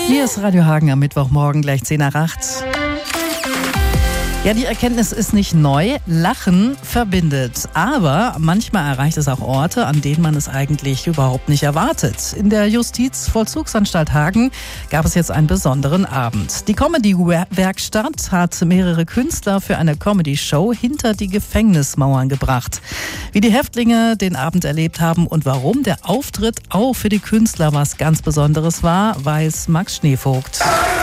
Hier ist Radio Hagen am Mittwochmorgen, gleich 10 nach 8. Ja, die Erkenntnis ist nicht neu. Lachen verbindet. Aber manchmal erreicht es auch Orte, an denen man es eigentlich überhaupt nicht erwartet. In der Justizvollzugsanstalt Hagen gab es jetzt einen besonderen Abend. Die Comedy-Werkstatt hat mehrere Künstler für eine Comedy-Show hinter die Gefängnismauern gebracht. Wie die Häftlinge den Abend erlebt haben und warum der Auftritt auch für die Künstler was ganz Besonderes war, weiß Max Schneevogt.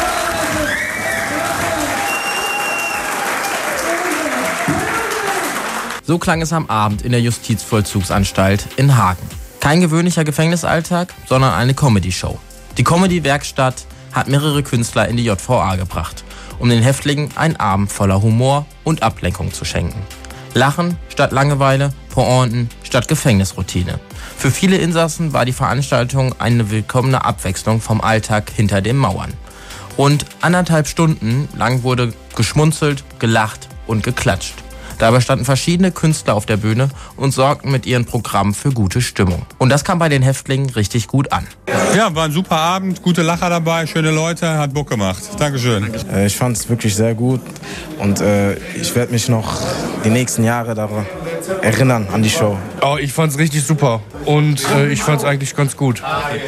So klang es am Abend in der Justizvollzugsanstalt in Hagen. Kein gewöhnlicher Gefängnisalltag, sondern eine Comedy-Show. Die Comedy-Werkstatt hat mehrere Künstler in die JVA gebracht, um den Häftlingen einen Abend voller Humor und Ablenkung zu schenken. Lachen statt Langeweile, Pointen statt Gefängnisroutine. Für viele Insassen war die Veranstaltung eine willkommene Abwechslung vom Alltag hinter den Mauern. Rund 1,5 Stunden lang wurde geschmunzelt, gelacht und geklatscht. Dabei standen verschiedene Künstler auf der Bühne und sorgten mit ihren Programmen für gute Stimmung. Und das kam bei den Häftlingen richtig gut an. Ja, war ein super Abend, gute Lacher dabei, schöne Leute, hat Bock gemacht. Dankeschön. Ich fand es wirklich sehr gut und ich werde mich noch die nächsten Jahre daran erinnern an die Show. Oh, ich fand es richtig super und ich fand es eigentlich ganz gut.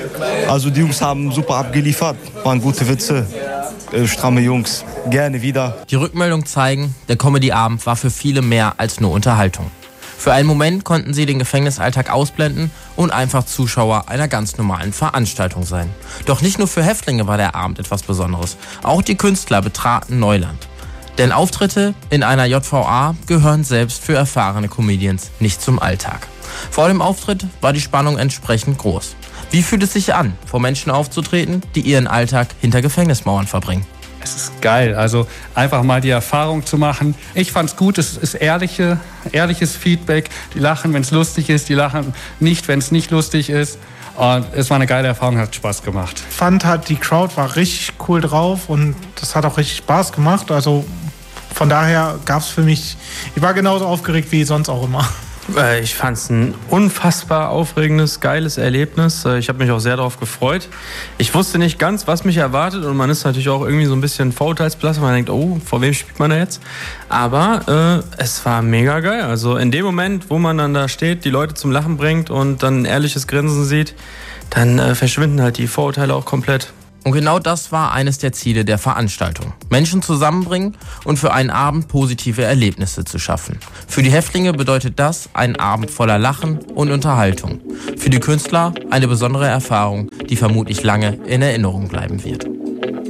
Also die Jungs haben super abgeliefert, waren gute Witze. Stramme Jungs, gerne wieder. Die Rückmeldungen zeigen, der Comedy-Abend war für viele mehr als nur Unterhaltung. Für einen Moment konnten sie den Gefängnisalltag ausblenden und einfach Zuschauer einer ganz normalen Veranstaltung sein. Doch nicht nur für Häftlinge war der Abend etwas Besonderes. Auch die Künstler betraten Neuland. Denn Auftritte in einer JVA gehören selbst für erfahrene Comedians nicht zum Alltag. Vor dem Auftritt war die Spannung entsprechend groß. Wie fühlt es sich an, vor Menschen aufzutreten, die ihren Alltag hinter Gefängnismauern verbringen? Es ist geil, also einfach mal die Erfahrung zu machen. Ich fand's gut, es ist ehrliches Feedback. Die lachen, wenn es lustig ist, die lachen nicht, wenn es nicht lustig ist. Und es war eine geile Erfahrung, hat Spaß gemacht. Ich fand halt, die Crowd war richtig cool drauf und das hat auch richtig Spaß gemacht. Also von daher gab es für mich, ich war genauso aufgeregt wie sonst auch immer. Ich fand es ein unfassbar aufregendes, geiles Erlebnis. Ich habe mich auch sehr darauf gefreut. Ich wusste nicht ganz, was mich erwartet und man ist natürlich auch irgendwie so ein bisschen vorurteilsbelastet. Man denkt, oh, vor wem spielt man da jetzt? Aber es war mega geil. Also in dem Moment, wo man dann da steht, die Leute zum Lachen bringt und dann ein ehrliches Grinsen sieht, dann verschwinden halt die Vorurteile auch komplett. Und genau das war eines der Ziele der Veranstaltung. Menschen zusammenbringen und für einen Abend positive Erlebnisse zu schaffen. Für die Häftlinge bedeutet das einen Abend voller Lachen und Unterhaltung. Für die Künstler eine besondere Erfahrung, die vermutlich lange in Erinnerung bleiben wird.